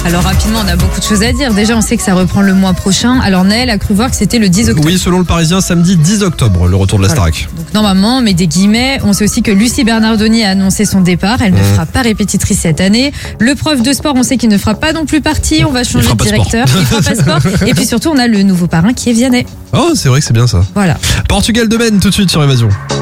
Alors rapidement, on a beaucoup de choses à dire. Déjà, on sait que ça reprend le mois prochain. Alors Naël a cru voir que c'était le 10 octobre. Oui, selon le Parisien, samedi 10 octobre, le retour de la Starac. Donc normalement, mais des guillemets, on sait aussi que Lucie Bernardoni a annoncé son départ. Elle ne fera pas répétitrice cette année. Le prof de sport, on sait qu'il ne fera pas non plus partie. On va changer de directeur. Il fera pas sport. Et puis surtout, on a le nouveau parrain qui est Vianney. Oh, c'est vrai que c'est bien ça. Voilà. Portugal-Domaine tout de suite sur Évasion.